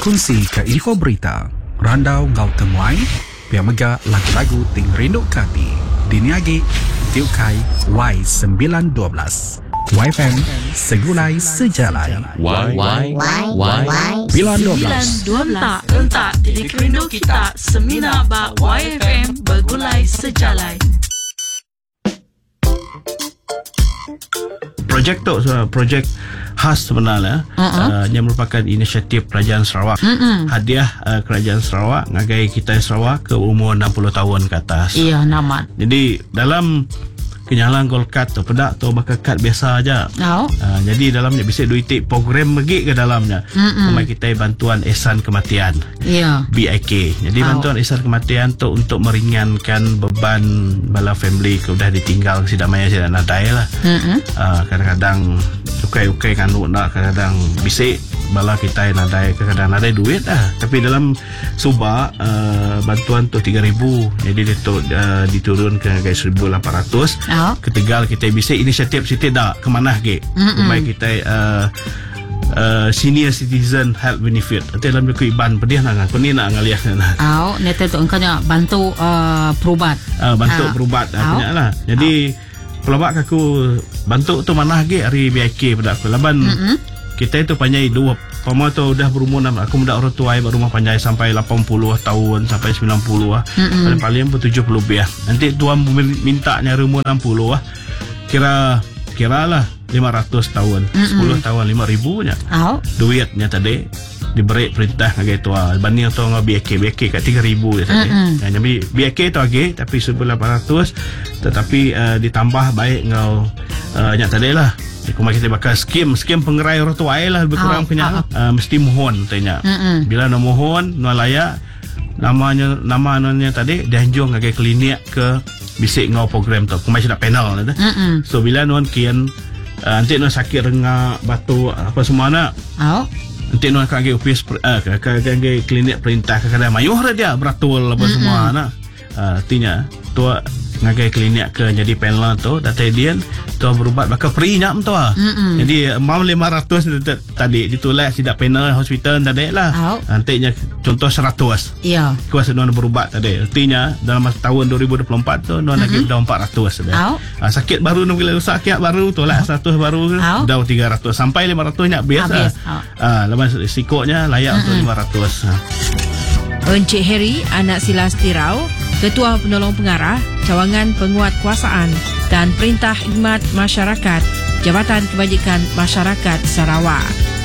kongsi ke info berita, randau ngau temuai, pihak mega lagu-lagu ting rindu kati. Diniagi Tiukai Y912 YFM Segulai Sejalan Bilan 12 Entak titik rindu kita Semina ba YFM Bergulai Sejalan. Projek tu projek khas sebenarnya yang merupakan inisiatif Kerajaan Sarawak. Hadiah Kerajaan Sarawak ngagai kita Sarawak ke umur 60 tahun ke atas. Iya, namat. Jadi dalam kenyalan gold card tu pedak tu bakal kad biasa aja. Jadi dalamnya bisa duit program lagi ke dalamnya. Rumah kita bantuan ehsan kematian. Iya. BIK. Jadi bantuan ehsan kematian tu untuk meringankan beban bala family ke udah ditinggal sidak maya sidak nadai lah. Kadang-kadang ukai-ukai nganu nak kadang-kadang bisik bala kita nadai kadang-kadang nadai duit lah. Tapi dalam subak bantuan tu 3,000. Jadi dia tu diturun ke 1,800. Ketegal kita bisa inisiatif kita dah kemana ke supaya kita senior citizen health benefit atau dalam buku iban pedih nak aku ni nak ngaliah neta tu engkaunya bantu perubat perubat punya lah. Jadi pelabak aku bantu tu mana ke hari BIK pada aku laban kita itu panjai dua pama tu udah berumur aku muda orang tua baru rumah panjai sampai 80 tahun sampai 90 paling-paling 70 lebih nanti tuan minta nyari umur 60 kira lah 500 tahun 10 tahun 5,000 nya duitnya tadi diberi perintah ngagai tua banding tu ngau BIK kat 3,000 ya tadi. Jadi BIK tu lagi tapi 1,800 tetapi ditambah baik ngau nya tadi lah. Kuma kita bakal skim pengerai orang tua lah lebih kurang punya mesti mohon tanya. Bila nak mohon nak layak namanya tadi dianjung ngagai klinik ke bisik ngau program tu. Kuma sudah panel tu. So bila non kian nanti non sakit rengak batu apa semua nak. Nanti nak kaki office kaki klinik perintah kadang mayuh dia beratul apa semua nak. Artinya tu ngagai klinik ke jadi panel tu datai dia tu berubat bakal free nyam tu jadi mau 500 tadi ditulis tidak panel hospital tadi lah nantinya contoh 100 iya kuasa non berubat tadi artinya dalam tahun 2024 tu non lagi dah 400 sakit baru nak bila sakit baru tu lah 100 baru dah 300 sampai 500 nya biasa lepas risikonya layak untuk 500 Encik Harry anak Silas Tirau Ketua Penolong Pengarah, Cawangan Penguat Kuasaan dan Perintah Khidmat Masyarakat, Jabatan Kebajikan Masyarakat Sarawak.